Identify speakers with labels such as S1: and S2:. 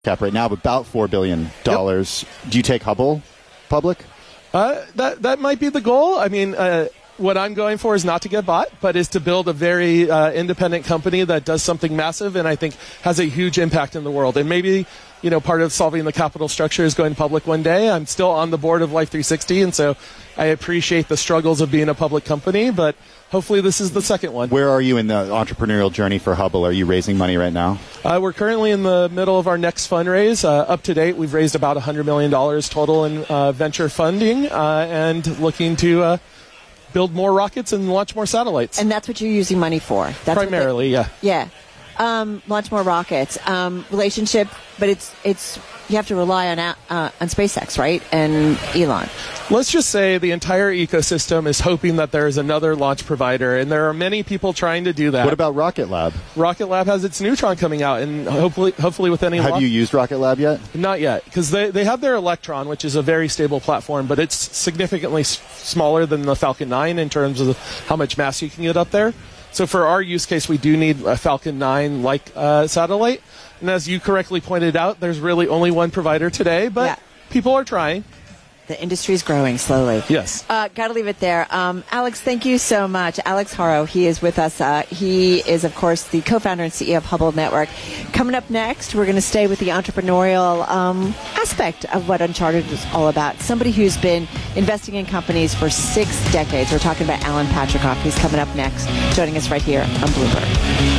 S1: cap right now of about $4 billion. Yep. Do you take Hubble public?
S2: That might be the goal. I mean, what I'm going for is not to get bought, but is to build a very independent company that does something massive and I think has a huge impact in the world. And maybe, part of solving the capital structure is going public one day. I'm still on the board of Life360, and so I appreciate the struggles of being a public company, but hopefully this is the second one.
S1: Where are you in the entrepreneurial journey for Hubble? Are you raising money right now?
S2: We're currently in the middle of our next fundraise. Up to date, we've raised about $100 million total in venture funding and looking to build more rockets and launch more satellites.
S3: And that's what you're using money for? That's
S2: primarily, yeah.
S3: Yeah. Launch more rockets. Relationship, but it's you have to rely on SpaceX, right? And Elon.
S2: Let's just say the entire ecosystem is hoping that there is another launch provider, and there are many people trying to do that.
S1: What about Rocket Lab?
S2: Rocket Lab has its Neutron coming out, and hopefully with any luck.
S1: Have you used Rocket Lab yet?
S2: Not yet, because they have their Electron, which is a very stable platform, but it's significantly smaller than the Falcon 9 in terms of how much mass you can get up there. So for our use case, we do need a Falcon 9-like satellite. And as you correctly pointed out, there's really only one provider today, but people are trying.
S3: The industry's growing slowly.
S2: Yes.
S3: Got to leave it there. Alex, thank you so much. Alex Haro, he is with us. He is, of course, the co-founder and CEO of Hubble Network. Coming up next, we're going to stay with the entrepreneurial aspect of what Uncharted is all about. Somebody who's been investing in companies for 6 decades. We're talking about Alan Patricof. He's coming up next, joining us right here on Bloomberg.